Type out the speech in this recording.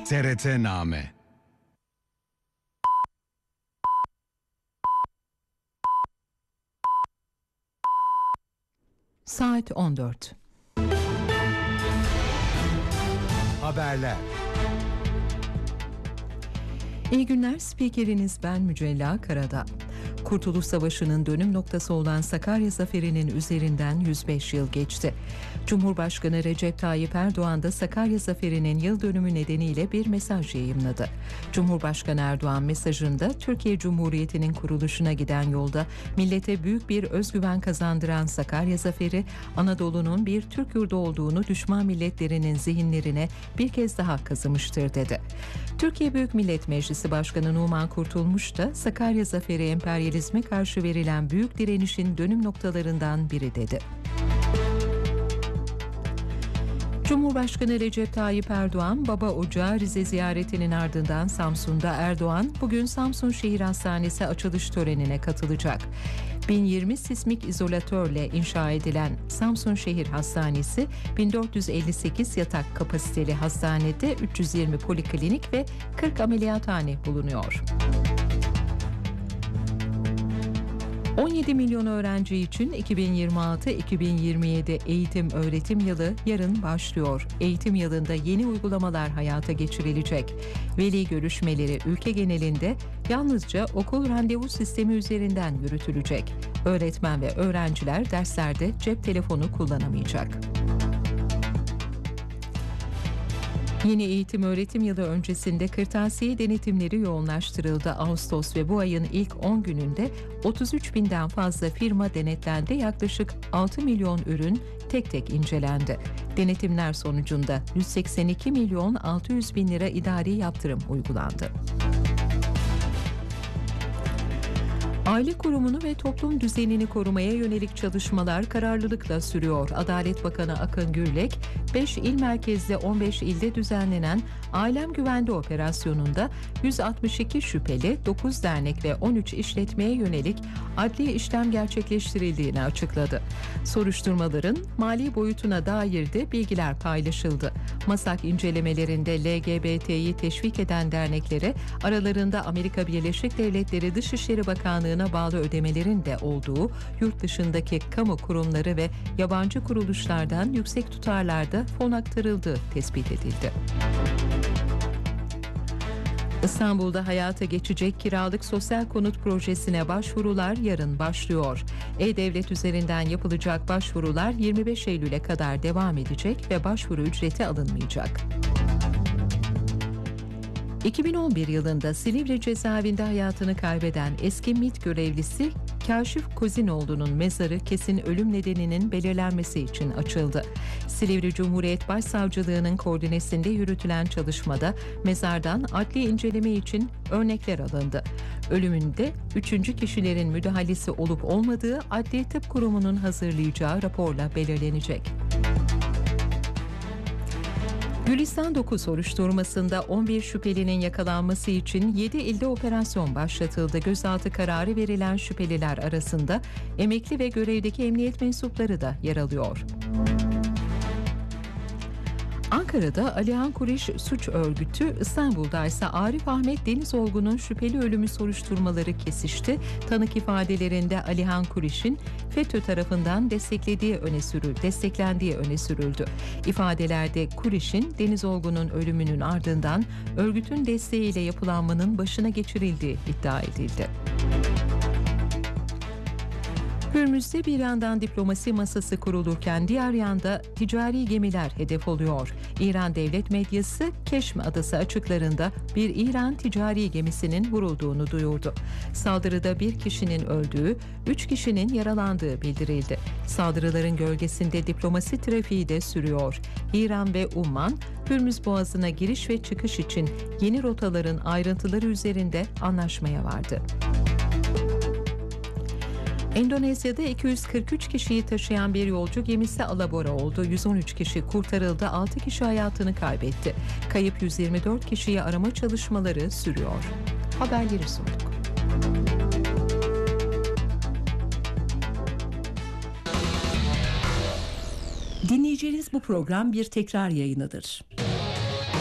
TRT-Name. Saat 14. Haberler. İyi günler, spikeriniz ben Mücella Karadağ. Kurtuluş Savaşı'nın dönüm noktası olan Sakarya Zaferi'nin üzerinden 105 yıl geçti. Cumhurbaşkanı Recep Tayyip Erdoğan da Sakarya Zaferi'nin yıl dönümü nedeniyle bir mesaj yayımladı. Cumhurbaşkanı Erdoğan mesajında Türkiye Cumhuriyeti'nin kuruluşuna giden yolda millete büyük bir özgüven kazandıran Sakarya Zaferi, Anadolu'nun bir Türk yurdu olduğunu düşman milletlerinin zihinlerine bir kez daha kazımıştır dedi. Türkiye Büyük Millet Meclisi Başkanı Numan Kurtulmuş da Sakarya Zaferi emperyalizme karşı verilen büyük direnişin dönüm noktalarından biri dedi. Cumhurbaşkanı Recep Tayyip Erdoğan, Baba Ocağı Rize ziyaretinin ardından Samsun'da Erdoğan, bugün Samsun Şehir Hastanesi açılış törenine katılacak. 1020 sismik izolatörle inşa edilen Samsun Şehir Hastanesi, 1458 yatak kapasiteli hastanede 320 poliklinik ve 40 ameliyathane bulunuyor. 17 milyon öğrenci için 2026-2027 eğitim öğretim yılı yarın başlıyor. Eğitim yılında yeni uygulamalar hayata geçirilecek. Veli görüşmeleri ülke genelinde yalnızca okul randevu sistemi üzerinden yürütülecek. Öğretmen ve öğrenciler derslerde cep telefonu kullanamayacak. Yeni eğitim öğretim yılı öncesinde kırtasiye denetimleri yoğunlaştırıldı. Ağustos ve bu ayın ilk 10 gününde 33 binden fazla firma denetlendi. Yaklaşık 6 milyon ürün tek tek incelendi. Denetimler sonucunda 182 milyon 600 bin lira idari yaptırım uygulandı. Aile kurumunu ve toplum düzenini korumaya yönelik çalışmalar kararlılıkla sürüyor. Adalet Bakanı Akın Gürlek, 5 il merkezli 15 ilde düzenlenen Ailem Güvende operasyonunda 162 şüpheli, 9 dernek ve 13 işletmeye yönelik adli işlem gerçekleştirildiğini açıkladı. Soruşturmaların mali boyutuna dair de bilgiler paylaşıldı. MASAK incelemelerinde LGBT'yi teşvik eden derneklere aralarında Amerika Birleşik Devletleri Dışişleri Bakanlığı'na bağlı ödemelerin de olduğu yurt dışındaki kamu kurumları ve yabancı kuruluşlardan yüksek tutarlarda fon aktarıldığı tespit edildi. İstanbul'da hayata geçecek kiralık sosyal konut projesine başvurular yarın başlıyor. E-Devlet üzerinden yapılacak başvurular 25 Eylül'e kadar devam edecek ve başvuru ücreti alınmayacak. 2011 yılında Silivri cezaevinde hayatını kaybeden eski MİT görevlisi Kaşif Kozinoğlu'nun mezarı kesin ölüm nedeninin belirlenmesi için açıldı. Silivri Cumhuriyet Başsavcılığı'nın koordinesinde yürütülen çalışmada mezardan adli inceleme için örnekler alındı. Ölümünde 3. kişilerin müdahalesi olup olmadığı Adli Tıp Kurumu'nun hazırlayacağı raporla belirlenecek. Gülistan 9 soruşturmasında 11 şüphelinin yakalanması için 7 ilde operasyon başlatıldı. Gözaltı kararı verilen şüpheliler arasında emekli ve görevdeki emniyet mensupları da yer alıyor. Ankara'da Alihan Kuriş Suç Örgütü, İstanbul'da ise Arif Ahmet Denizolgu'nun şüpheli ölümü soruşturmaları kesişti. Tanık ifadelerinde Alihan Kuriş'in FETÖ tarafından desteklendiği öne sürüldü. İfadelerde Kuriş'in Denizolgu'nun ölümünün ardından örgütün desteğiyle yapılanmanın başına geçirildiği iddia edildi. Hürmüz'de bir yandan diplomasi masası kurulurken diğer yanda ticari gemiler hedef oluyor. İran devlet medyası Keşm Adası açıklarında bir İran ticari gemisinin vurulduğunu duyurdu. Saldırıda bir kişinin öldüğü, 3 kişinin yaralandığı bildirildi. Saldırıların gölgesinde diplomasi trafiği de sürüyor. İran ve Umman, Hürmüz Boğazı'na giriş ve çıkış için yeni rotaların ayrıntıları üzerinde anlaşmaya vardı. Endonezya'da 243 kişiyi taşıyan bir yolcu gemisi alabora oldu. 113 kişi kurtarıldı, 6 kişi hayatını kaybetti. Kayıp 124 kişiyi arama çalışmaları sürüyor. Haberleri sunduk. Dinleyeceğiniz bu program bir tekrar yayınıdır.